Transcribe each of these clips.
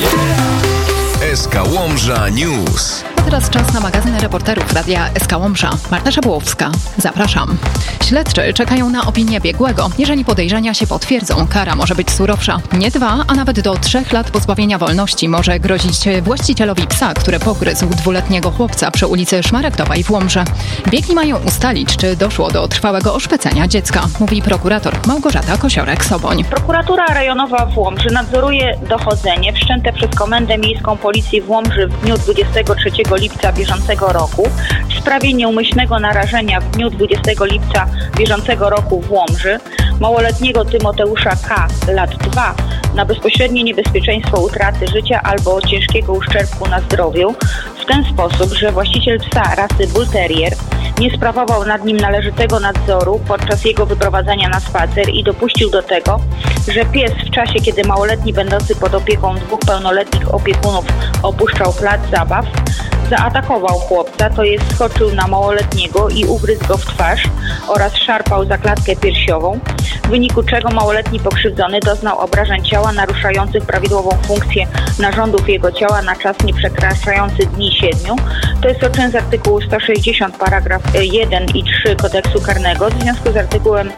SK Łomża News. A teraz czas na magazyn reporterów Radia SK Łomża. Marta Szabłowska. Zapraszam. Śledczy czekają na opinię biegłego. Jeżeli podejrzenia się potwierdzą, kara może być surowsza. Nie 2, a nawet do 3 lat pozbawienia wolności może grozić właścicielowi psa, który pogryzł 2-letniego chłopca przy ulicy Szmaragdowej w Łomży. Biegli mają ustalić, czy doszło do trwałego oszpecenia dziecka, mówi prokurator Małgorzata Kosiorek-Soboń. Prokuratura rejonowa w Łomży nadzoruje dochodzenie wszczęte przez Komendę Miejską Policji w Łomży w dniu 23 lipca bieżącego roku w sprawie nieumyślnego narażenia w dniu 20 lipca bieżącego roku w Łomży małoletniego Tymoteusza K. lat 2 na bezpośrednie niebezpieczeństwo utraty życia albo ciężkiego uszczerbku na zdrowiu w ten sposób, że właściciel psa rasy Bull Terrier nie sprawował nad nim należytego nadzoru podczas jego wyprowadzania na spacer i dopuścił do tego, że pies w czasie, kiedy małoletni będący pod opieką 2 pełnoletnich opiekunów opuszczał plac zabaw, zaatakował chłopca, to jest skoczył na małoletniego i ugryzł go w twarz oraz szarpał za klatkę piersiową, w wyniku czego małoletni pokrzywdzony doznał obrażeń ciała naruszających prawidłową funkcję narządów jego ciała na czas nieprzekraczający dni 7. To jest czyn z artykułu 160 paragraf 1 i 3 kodeksu karnego w związku z artykułem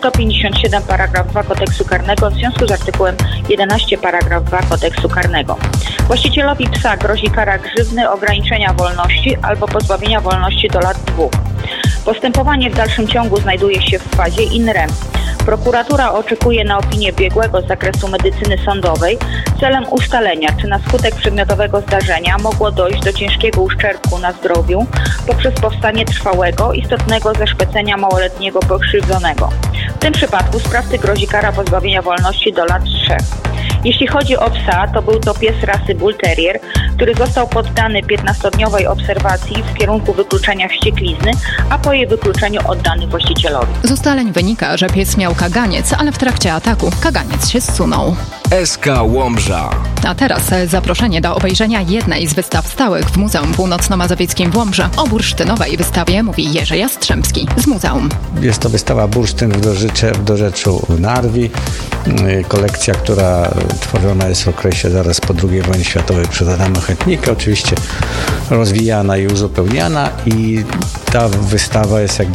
157 paragraf 2 kodeksu karnego w związku z artykułem 11 paragraf 2 kodeksu karnego. Właścicielowi psa grozi kara grzywny, ograniczenia wolności albo pozbawienia wolności do lat 2. Postępowanie w dalszym ciągu znajduje się w fazie in rem. Prokuratura oczekuje na opinię biegłego z zakresu medycyny sądowej celem ustalenia, czy na skutek przedmiotowego zdarzenia mogło dojść do ciężkiego uszczerbku na zdrowiu poprzez powstanie trwałego, istotnego zaszpecenia małoletniego pokrzywdzonego. W tym przypadku sprawcy grozi kara pozbawienia wolności do lat 3. Jeśli chodzi o psa, to był to pies rasy Bull Terrier, który został poddany 15-dniowej obserwacji w kierunku wykluczenia wścieklizny, a po jej wykluczeniu oddany właścicielowi. Z ustaleń wynika, że pies miał kaganiec, ale w trakcie ataku kaganiec się zsunął. SK Łomża. A teraz zaproszenie do obejrzenia jednej z wystaw stałych w Muzeum Północno-Mazowieckim w Łomży. O bursztynowej wystawie mówi Jerzy Jastrzębski z muzeum. Jest to wystawa Bursztyn w dorzeczu w Narwi. Kolekcja, która tworzona jest w okresie zaraz po II wojnie światowej przez Adama Chętnika. Oczywiście rozwijana i uzupełniana i ta wystawa jest jakby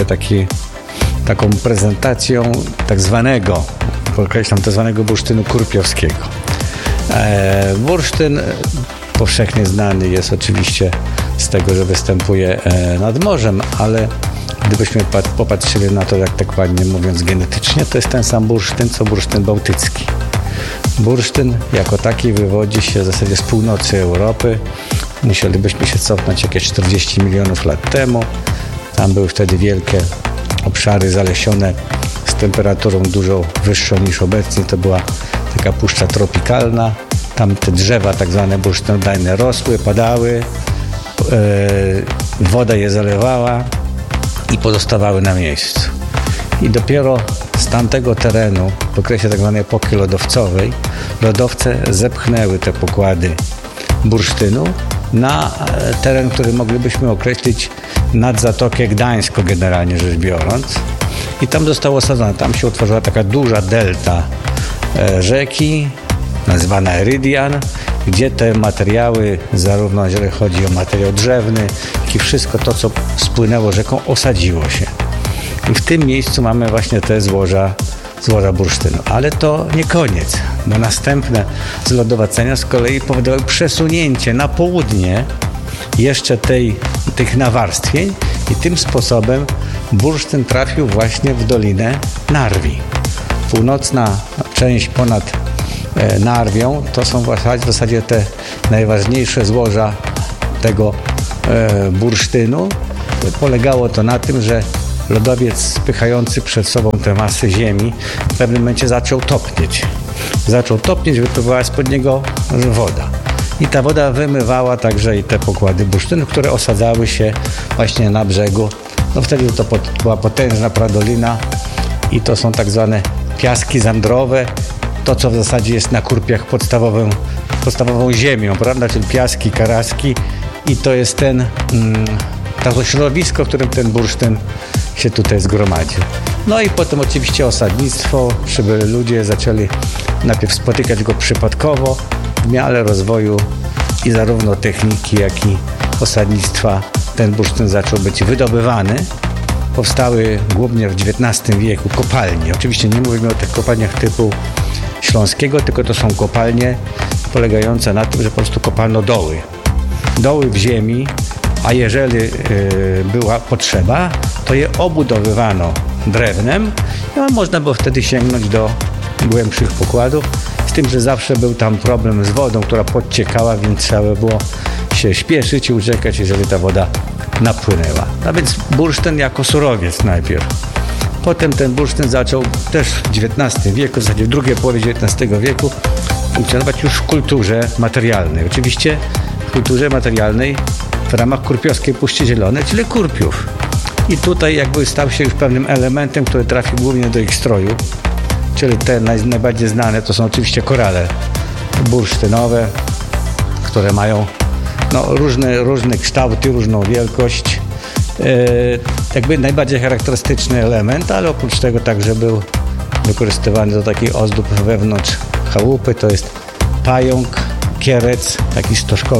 taką prezentacją tak zwanego bursztynu kurpiowskiego. Bursztyn powszechnie znany jest oczywiście z tego, że występuje nad morzem, ale gdybyśmy popatrzyli na to, jak tak ładnie mówiąc genetycznie, to jest ten sam bursztyn, co bursztyn bałtycki. Bursztyn jako taki wywodzi się w zasadzie z północy Europy. Musielibyśmy się cofnąć jakieś 40 milionów lat temu. Tam były wtedy wielkie obszary zalesione z temperaturą dużo wyższą niż obecnie. To była taka puszcza tropikalna. Tam te drzewa tak zwane bursztynodajne rosły, padały, woda je zalewała i pozostawały na miejscu. I dopiero z tamtego terenu, w okresie tak zwanej epoki lodowcowej, lodowce zepchnęły te pokłady bursztynu na teren, który moglibyśmy określić nad Zatokę Gdańską generalnie rzecz biorąc. I tam zostało osadzone. Tam się utworzyła taka duża delta rzeki, nazywana Erydian, gdzie te materiały, zarówno jeżeli chodzi o materiał drzewny, jak i wszystko to, co spłynęło rzeką, osadziło się. I w tym miejscu mamy właśnie te złoża bursztynu. Ale to nie koniec, bo następne zlodowacenia z kolei powodowały przesunięcie na południe jeszcze tych nawarstwień i tym sposobem bursztyn trafił właśnie w Dolinę Narwi. Północna część ponad Narwią to są w zasadzie te najważniejsze złoża tego bursztynu. Polegało to na tym, że lodowiec spychający przed sobą te masy ziemi w pewnym momencie zaczął topnieć. Wypływała spod niego woda. I ta woda wymywała także i te pokłady bursztynu, które osadzały się właśnie na brzegu. No wtedy to była potężna pradolina i to są tak zwane piaski zandrowe. To, co w zasadzie jest na Kurpiach podstawową ziemią, prawda? Czyli piaski, karaski i to jest to środowisko, w którym ten bursztyn się tutaj zgromadził. No i potem oczywiście osadnictwo, przybyli ludzie zaczęli najpierw spotykać go przypadkowo, w miarę rozwoju i zarówno techniki, jak i osadnictwa ten bursztyn zaczął być wydobywany. Powstały głównie w XIX wieku kopalnie. Oczywiście nie mówimy o tych kopalniach typu śląskiego, tylko to są kopalnie polegające na tym, że po prostu kopano doły. Doły w ziemi, a jeżeli była potrzeba, to je obudowywano drewnem i można było wtedy sięgnąć do głębszych pokładów, z tym, że zawsze był tam problem z wodą, która podciekała, więc trzeba było się śpieszyć i uciekać, jeżeli ta woda napłynęła. A więc bursztyn jako surowiec najpierw. Potem ten bursztyn zaczął też w XIX wieku, w zasadzie w drugiej połowie XIX wieku funkcjonować już w kulturze materialnej. Oczywiście w kulturze materialnej w ramach Kurpiowskiej Puszczy Zielonej, czyli kurpiów. I tutaj jakby stał się już pewnym elementem, który trafił głównie do ich stroju, czyli te najbardziej znane to są oczywiście korale bursztynowe, które mają różne kształty, różną wielkość. Jakby najbardziej charakterystyczny element, ale oprócz tego także był wykorzystywany do takich ozdób wewnątrz chałupy, to jest pająk, kierec, taki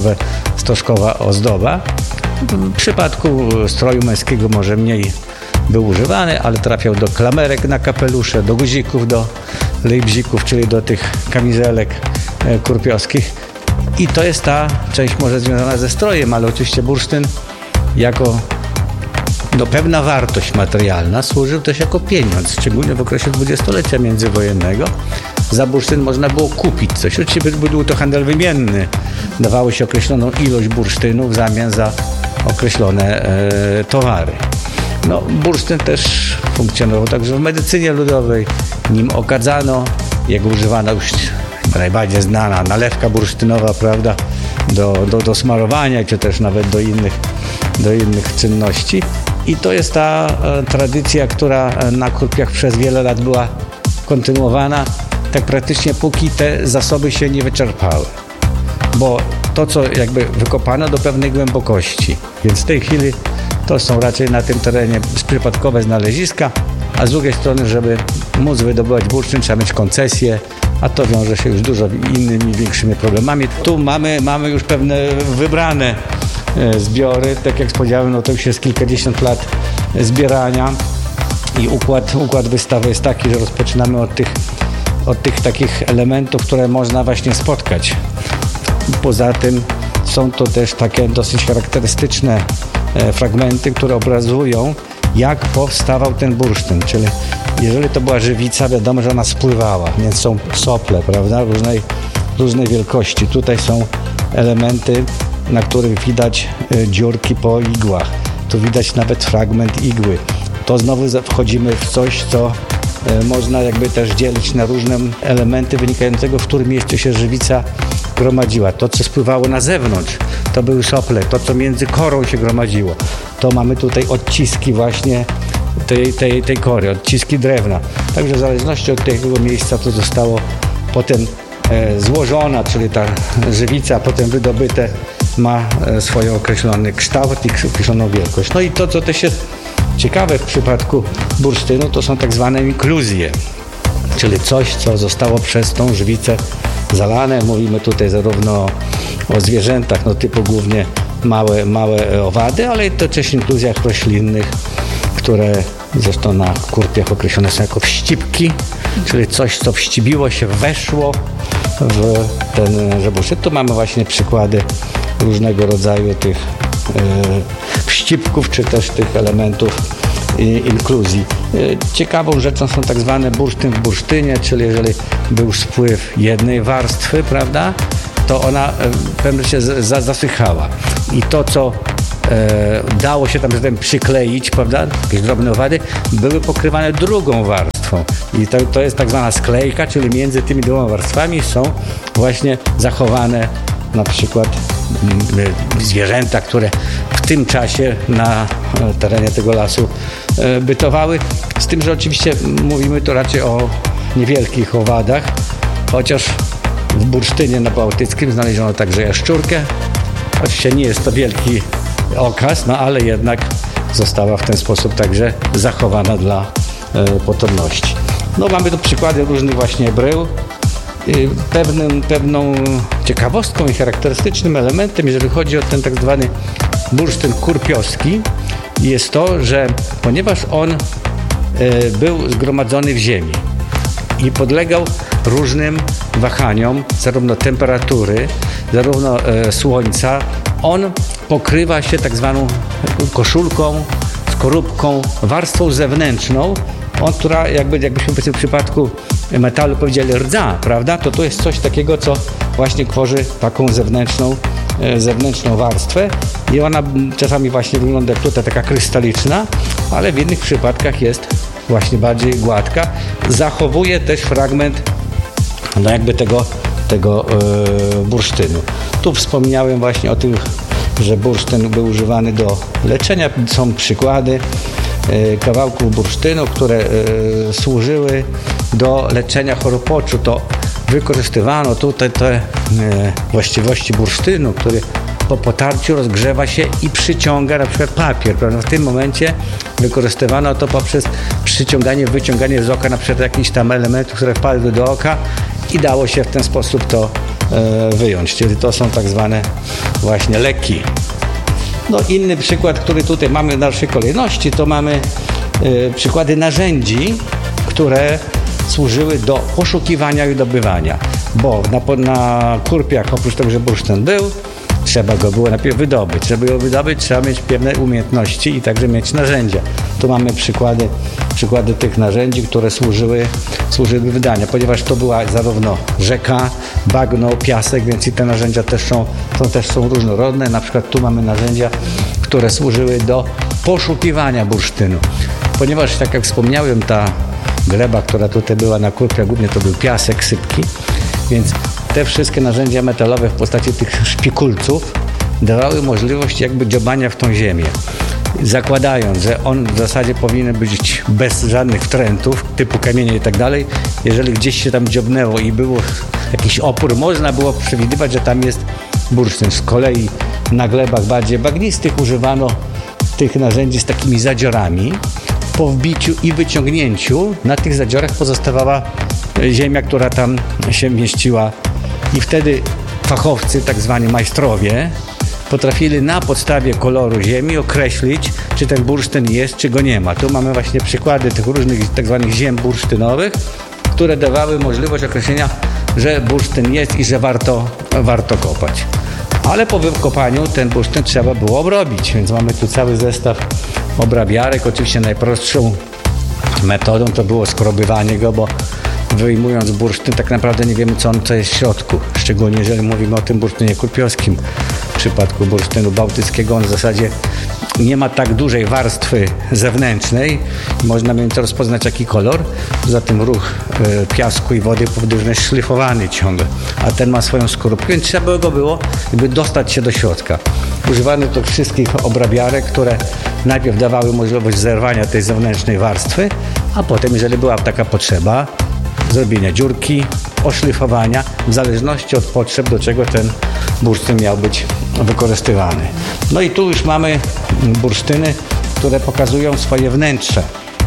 stożkowa ozdoba. W przypadku stroju męskiego może mniej był używany, ale trafiał do klamerek na kapelusze, do guzików, do lejbzików, czyli do tych kamizelek kurpiowskich. I to jest ta część może związana ze strojem, ale oczywiście bursztyn jako pewna wartość materialna służył też jako pieniądz, szczególnie w okresie dwudziestolecia międzywojennego. Za bursztyn można było kupić coś. Oczywiście był to handel wymienny. Dawało się określoną ilość bursztynu w zamian za określone towary. Bursztyn też funkcjonował także w medycynie ludowej. Nim okadzano, jego używano już najbardziej znana nalewka bursztynowa, prawda, do smarowania, czy też nawet do innych czynności. I to jest ta tradycja, która na Kurpiach przez wiele lat była kontynuowana, tak praktycznie póki te zasoby się nie wyczerpały. Bo to, co jakby wykopano do pewnej głębokości, więc w tej chwili to są raczej na tym terenie przypadkowe znaleziska, a z drugiej strony, żeby móc wydobywać bursztyn, trzeba mieć koncesję, a to wiąże się już dużo innymi, większymi problemami. Tu mamy już pewne wybrane zbiory, tak jak powiedziałem, to już jest kilkadziesiąt lat zbierania i układ wystawy jest taki, że rozpoczynamy od tych takich elementów, które można właśnie spotkać. Poza tym są to też takie dosyć charakterystyczne fragmenty, które obrazują, jak powstawał ten bursztyn, czyli jeżeli to była żywica, wiadomo, że ona spływała, więc są sople, prawda, różnej wielkości. Tutaj są elementy, na których widać dziurki po igłach. Tu widać nawet fragment igły. To znowu wchodzimy w coś, co można jakby też dzielić na różne elementy wynikającego, w którym miejscu się żywica gromadziła. To, co spływało na zewnątrz, to były sople. To, co między korą się gromadziło, to mamy tutaj odciski właśnie tej kory, odciski drewna. Także w zależności od tego miejsca to zostało potem złożona, czyli ta żywica potem wydobyte ma swój określony kształt i określoną wielkość. I to, co też jest ciekawe w przypadku bursztynu, to są tak zwane inkluzje, czyli coś, co zostało przez tą żywicę zalane. Mówimy tutaj zarówno o zwierzętach, typu głównie małe owady, ale to też inkluzjach roślinnych, które zresztą na Kurpiach określone są jako wścibki, czyli coś, co wścibiło się, weszło w ten bursztyn. Tu mamy właśnie przykłady różnego rodzaju tych wścibków, czy też tych elementów inkluzji. Ciekawą rzeczą są tak zwane bursztyn w bursztynie, czyli jeżeli był spływ jednej warstwy, prawda, to ona w pewnym się zasychała. I to, co dało się tam przykleić, prawda, jakieś drobne owady, były pokrywane drugą warstwą. I to jest tak zwana sklejka, czyli między tymi dwoma warstwami są właśnie zachowane na przykład zwierzęta, które w tym czasie na terenie tego lasu bytowały. Z tym, że oczywiście mówimy tu raczej o niewielkich owadach, chociaż w bursztynie na Bałtyckim znaleziono także jaszczurkę. Oczywiście nie jest to wielki okaz, ale jednak została w ten sposób także zachowana dla potomności. Mamy tu przykłady różnych właśnie brył, Pewną ciekawostką i charakterystycznym elementem, jeżeli chodzi o ten tak zwany bursztyn kurpiowski, jest to, że ponieważ on był zgromadzony w ziemi i podlegał różnym wahaniom, zarówno temperatury, zarówno słońca, on pokrywa się tak zwaną koszulką, skorupką, warstwą zewnętrzną, która jakbyśmy w przypadku metalu powiedzieli rdza, prawda? To jest coś takiego, co właśnie tworzy taką zewnętrzną warstwę i ona czasami właśnie wygląda jak tutaj taka krystaliczna, ale w innych przypadkach jest właśnie bardziej gładka. Zachowuje też fragment jakby tego bursztynu. Tu wspomniałem właśnie o tym, że bursztyn był używany do leczenia. Są przykłady kawałków bursztynu, które służyły do leczenia chorób oczu. To wykorzystywano tutaj te właściwości bursztynu, który po potarciu rozgrzewa się i przyciąga na przykład papier. Prawda? W tym momencie wykorzystywano to poprzez przyciąganie, wyciąganie z oka na przykład jakichś tam elementów, które wpadły do oka i dało się w ten sposób to wyjąć. Czyli to są tak zwane właśnie leki. No, inny przykład, który tutaj mamy w dalszej kolejności, to mamy przykłady narzędzi, które służyły do poszukiwania i dobywania, bo na kurpiach oprócz tego, że bursztyn był, trzeba go było najpierw wydobyć. Żeby go wydobyć, trzeba mieć pewne umiejętności i także mieć narzędzia. Tu mamy przykłady tych narzędzi, które służyły wydania, ponieważ to była zarówno rzeka, bagno, piasek, więc i te narzędzia też są różnorodne. Na przykład tu mamy narzędzia, które służyły do poszukiwania bursztynu. Ponieważ, tak jak wspomniałem, ta gleba, która tutaj była na kurpiach, głównie to był piasek, sypki, więc te wszystkie narzędzia metalowe w postaci tych szpikulców dawały możliwość jakby dziobania w tą ziemię, zakładając, że on w zasadzie powinien być bez żadnych wtrętów, typu kamienie i tak dalej. Jeżeli gdzieś się tam dziobnęło i był jakiś opór, można było przewidywać, że tam jest bursztyn. Z kolei na glebach bardziej bagnistych używano tych narzędzi z takimi zadziorami. Po wbiciu i wyciągnięciu na tych zadziorach pozostawała ziemia, która tam się mieściła i wtedy fachowcy, tak zwani majstrowie, potrafili na podstawie koloru ziemi określić, czy ten bursztyn jest, czy go nie ma. Tu mamy właśnie przykłady tych różnych tak zwanych ziem bursztynowych, które dawały możliwość określenia, że bursztyn jest i że warto kopać. Ale po wykopaniu ten bursztyn trzeba było obrobić, więc mamy tu cały zestaw obrabiarek. Oczywiście najprostszą metodą to było skrobywanie go, bo wyjmując bursztyn tak naprawdę nie wiemy, co jest w środku. Szczególnie jeżeli mówimy o tym bursztynie kurpiowskim. W przypadku bursztynu bałtyckiego on w zasadzie nie ma tak dużej warstwy zewnętrznej. Można mieć rozpoznać jaki kolor. Poza tym ruch piasku i wody powinien być szlifowany ciągle. A ten ma swoją skorupkę, więc trzeba go było dostać się do środka. Używano to wszystkich obrabiarek, które najpierw dawały możliwość zerwania tej zewnętrznej warstwy, a potem, jeżeli była taka potrzeba, zrobienia dziurki, oszlifowania, w zależności od potrzeb, do czego ten bursztyn miał być wykorzystywany. No i tu już mamy bursztyny, które pokazują swoje wnętrze,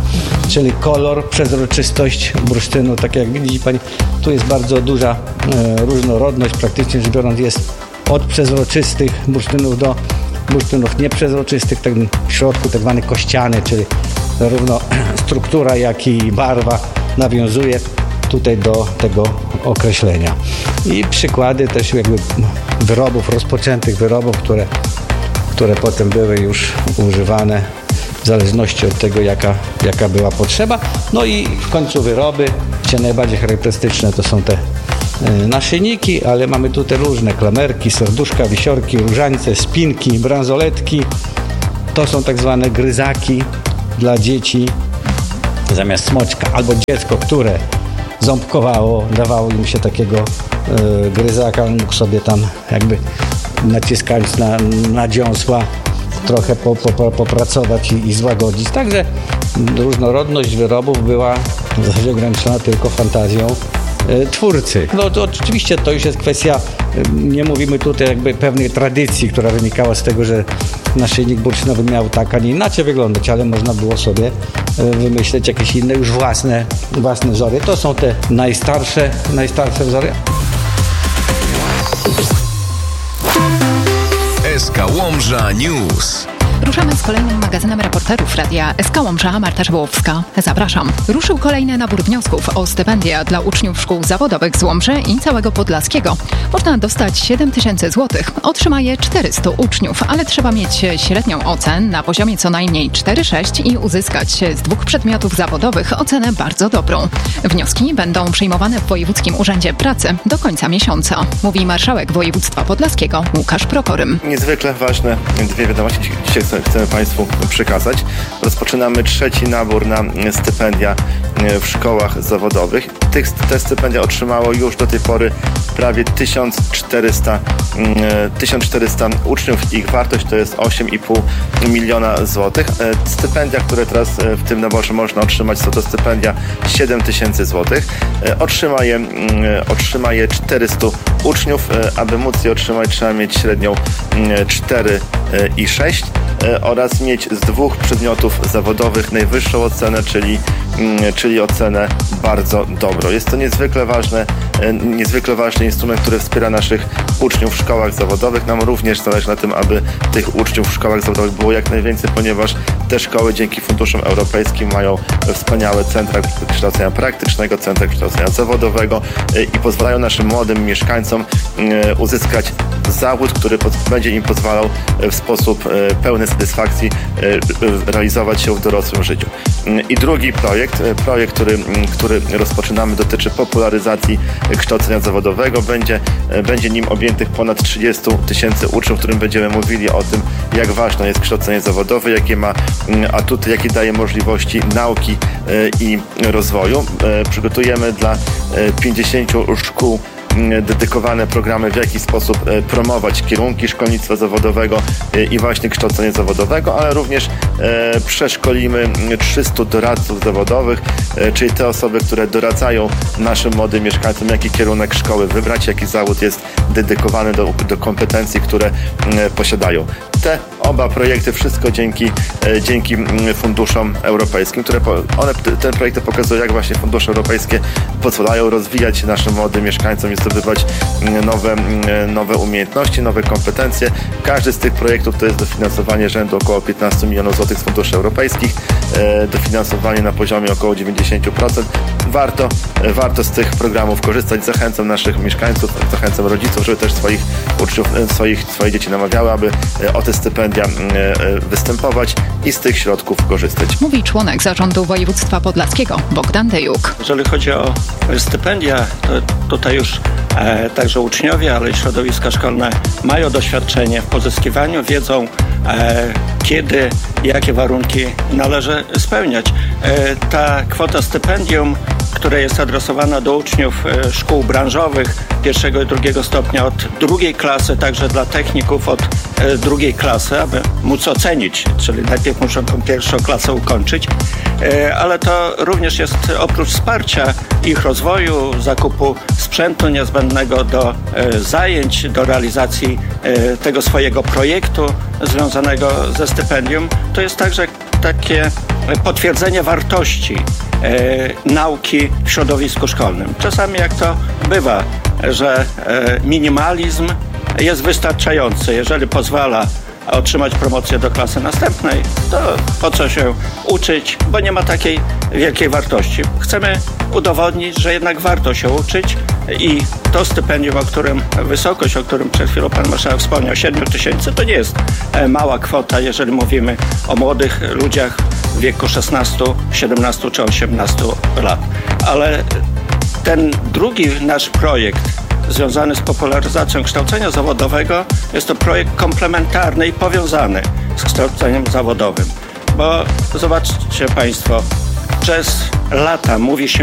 czyli kolor, przezroczystość bursztynu. Tak jak widzi Pani, tu jest bardzo duża różnorodność, praktycznie rzecz biorąc jest od przezroczystych bursztynów do bursztynów nieprzezroczystych, tak w środku tak zwany kościany, czyli zarówno struktura, jak i barwa nawiązuje tutaj do tego określenia. I przykłady też jakby rozpoczętych wyrobów, które potem były już używane w zależności od tego, jaka była potrzeba. No i w końcu wyroby, gdzie najbardziej charakterystyczne to są te naszyjniki, ale mamy tutaj różne klamerki, serduszka, wisiorki, różańce, spinki, bransoletki. To są tak zwane gryzaki dla dzieci zamiast smoczka, albo dziecko, które ząbkowało, dawało im się takiego gryzaka, on mógł sobie tam jakby naciskając na dziąsła trochę popracować i złagodzić. Także różnorodność wyrobów była w zasadzie ograniczona tylko fantazją twórcy. No to oczywiście to już jest kwestia, nie mówimy tutaj jakby pewnej tradycji, która wynikała z tego, że naszyjnik bursztynowy miał tak, a nie inaczej wyglądać, ale można było sobie wymyśleć jakieś inne już własne wzory. To są te najstarsze wzory. SK Łomża News. Ruszamy z kolejnym magazynem reporterów Radia SK Łomża. Marta Szabłowska. Zapraszam. Ruszył kolejny nabór wniosków o stypendia dla uczniów szkół zawodowych z Łomży i całego Podlaskiego. Można dostać 7 000 złotych. Otrzyma je 400 uczniów, ale trzeba mieć średnią ocen na poziomie co najmniej 4,6 i uzyskać z 2 przedmiotów zawodowych ocenę bardzo dobrą. Wnioski będą przyjmowane w Wojewódzkim Urzędzie Pracy do końca miesiąca, mówi marszałek województwa podlaskiego Łukasz Prokorym. Niezwykle ważne dwie wiadomości dzisiaj chcemy Państwu przekazać. Rozpoczynamy trzeci nabór na stypendia w szkołach zawodowych. Te stypendia otrzymało już do tej pory prawie 1400 uczniów. Ich wartość to jest 8,5 miliona złotych. Stypendia, które teraz w tym naborze można otrzymać, są to stypendia 7 000 złotych. Otrzyma je 400 uczniów. Aby móc je otrzymać, trzeba mieć średnią 4,6 oraz mieć z 2 przedmiotów zawodowych najwyższą ocenę, czyli ocenę bardzo dobrą. Jest to niezwykle ważny instrument, który wspiera naszych uczniów w szkołach zawodowych. Nam również zależy na tym, aby tych uczniów w szkołach zawodowych było jak najwięcej, ponieważ te szkoły dzięki funduszom europejskim mają wspaniałe centra kształcenia praktycznego, centra kształcenia zawodowego i pozwalają naszym młodym mieszkańcom uzyskać zawód, który będzie im pozwalał w sposób pełny satysfakcji realizować się w dorosłym życiu. I drugi projekt, który rozpoczynamy, dotyczy popularyzacji kształcenia zawodowego. Będzie nim objętych ponad 30 000 uczniów, którym będziemy mówili o tym, jak ważne jest kształcenie zawodowe, jakie ma atuty, jakie daje możliwości nauki i rozwoju. Przygotujemy dla 50 szkół dedykowane programy, w jaki sposób promować kierunki szkolnictwa zawodowego i właśnie kształcenie zawodowego, ale również przeszkolimy 300 doradców zawodowych, czyli te osoby, które doradzają naszym młodym mieszkańcom, jaki kierunek szkoły wybrać, jaki zawód jest dedykowany do kompetencji, które posiadają. Te oba projekty, wszystko dzięki funduszom europejskim, te projekty pokazują, jak właśnie fundusze europejskie pozwalają rozwijać się naszym młodym mieszkańcom i zdobywać nowe umiejętności, nowe kompetencje. Każdy z tych projektów to jest dofinansowanie rzędu około 15 milionów złotych z funduszy europejskich, dofinansowanie na poziomie około 90%. Warto z tych programów korzystać. Zachęcam naszych mieszkańców, zachęcam rodziców, żeby też swoich uczniów, swoje dzieci namawiały, aby o te stypendia występować i z tych środków korzystać. Mówi członek zarządu województwa podlaskiego Bogdan Dejuk. Jeżeli chodzi o stypendia, to tutaj już także uczniowie, ale i środowiska szkolne mają doświadczenie w pozyskiwaniu, wiedzą kiedy, jakie warunki należy spełniać. Ta kwota stypendium, która jest adresowana do uczniów szkół branżowych pierwszego i drugiego stopnia od drugiej klasy, także dla techników od drugiej klasy, aby móc ocenić, czyli najpierw muszą tą pierwszą klasę ukończyć, ale to również jest oprócz wsparcia ich rozwoju, zakupu sprzętu niezbędnego do zajęć, do realizacji tego swojego projektu związanego ze stypendium, to jest także takie potwierdzenie wartości nauki w środowisku szkolnym. Czasami jak to bywa, że minimalizm jest wystarczający. Jeżeli pozwala otrzymać promocję do klasy następnej, to po co się uczyć, bo nie ma takiej wielkiej wartości. Chcemy udowodnić, że jednak warto się uczyć i to stypendium, wysokość, o którym przed chwilą pan marszałek wspomniał, 7 000, to nie jest mała kwota, jeżeli mówimy o młodych ludziach w wieku 16, 17 czy 18 lat. Ale ten drugi nasz projekt związany z popularyzacją kształcenia zawodowego jest to projekt komplementarny i powiązany z kształceniem zawodowym. Bo zobaczcie państwo, przez lata mówi się